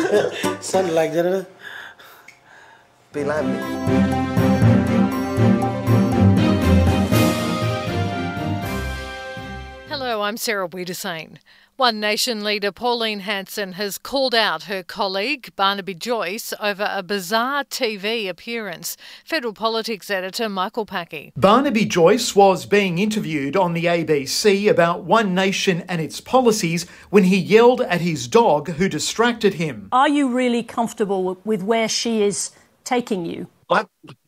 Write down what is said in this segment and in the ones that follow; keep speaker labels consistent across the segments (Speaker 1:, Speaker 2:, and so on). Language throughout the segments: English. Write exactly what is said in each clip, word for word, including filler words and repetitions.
Speaker 1: Something like that, huh?
Speaker 2: Be lively.
Speaker 3: Hello, I'm Sarah Wiedersane. One Nation leader Pauline Hanson has called out her colleague Barnaby Joyce over a bizarre T V appearance. Federal Politics editor Michael Packey.
Speaker 4: Barnaby Joyce was being interviewed on the A B C about One Nation and its policies when he yelled at his dog who distracted him.
Speaker 5: Are you really comfortable with where she is taking you?
Speaker 2: I,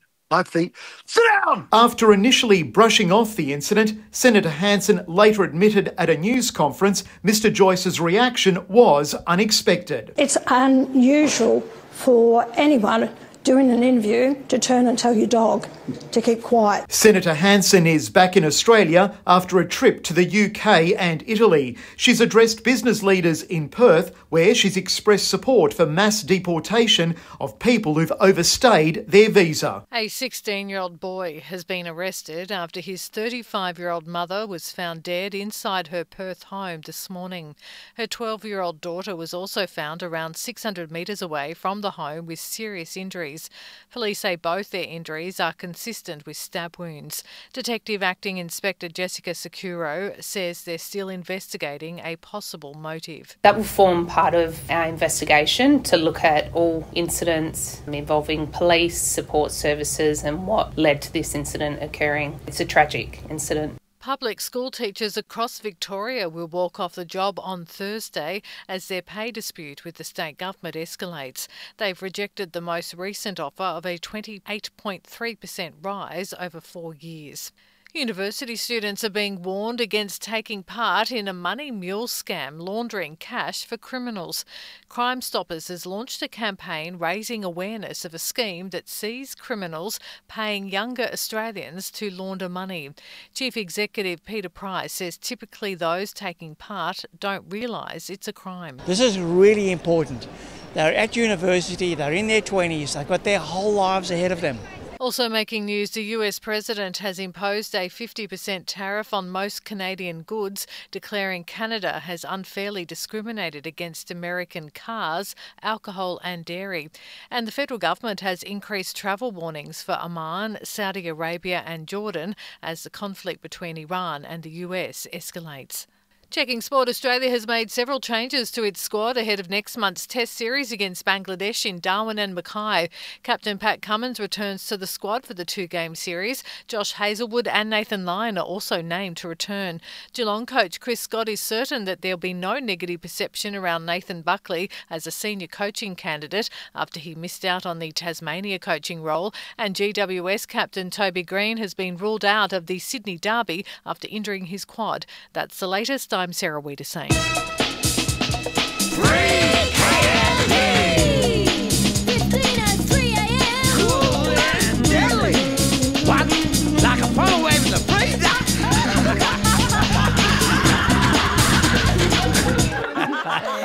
Speaker 2: I think, sit down!
Speaker 4: After initially brushing off the incident, Senator Hanson later admitted at a news conference Mister Joyce's reaction was unexpected.
Speaker 6: It's unusual for anyone doing an interview to turn and tell your dog to keep quiet.
Speaker 4: Senator Hanson is back in Australia after a trip to the U K and Italy. She's addressed business leaders in Perth, where she's expressed support for mass deportation of people who've overstayed their visa.
Speaker 3: A sixteen-year-old boy has been arrested after his thirty-five-year-old mother was found dead inside her Perth home this morning. Her twelve-year-old daughter was also found around six hundred metres away from the home with serious injuries. Police say both their injuries are consistent with stab wounds. Detective Acting Inspector Jessica Securo says they're still investigating a possible motive.
Speaker 7: That will form part of our investigation to look at all incidents involving police, support services and what led to this incident occurring. It's a tragic incident.
Speaker 3: Public school teachers across Victoria will walk off the job on Thursday as their pay dispute with the state government escalates. They've rejected the most recent offer of a twenty-eight point three percent rise over four years. University students are being warned against taking part in a money mule scam laundering cash for criminals. Crime Stoppers has launched a campaign raising awareness of a scheme that sees criminals paying younger Australians to launder money. Chief Executive Peter Price says typically those taking part don't realise it's a crime.
Speaker 8: This is really important. They're at university, they're in their twenties, they've got their whole lives ahead of them.
Speaker 3: Also making news, the U S President has imposed a fifty percent tariff on most Canadian goods, declaring Canada has unfairly discriminated against American cars, alcohol and dairy. And the federal government has increased travel warnings for Oman, Saudi Arabia and Jordan as the conflict between Iran and the U S escalates. Checking Sport, Australia has made several changes to its squad ahead of next month's Test series against Bangladesh in Darwin and Mackay. Captain Pat Cummins returns to the squad for the two-game series. Josh Hazlewood and Nathan Lyon are also named to return. Geelong coach Chris Scott is certain that there'll be no negative perception around Nathan Buckley as a senior coaching candidate after he missed out on the Tasmania coaching role. And G W S captain Toby Green has been ruled out of the Sydney Derby after injuring his quad. That's the latest. I'm Sarah Wiedersane.